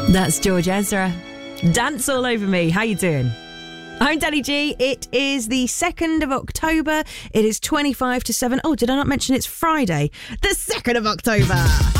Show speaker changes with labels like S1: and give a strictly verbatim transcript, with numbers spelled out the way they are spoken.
S1: That's George Ezra. Dance All Over Me. How you doing? I'm Danny G. It is the second of October. It is twenty-five to seven. Oh, did I not mention it's Friday? The second of October.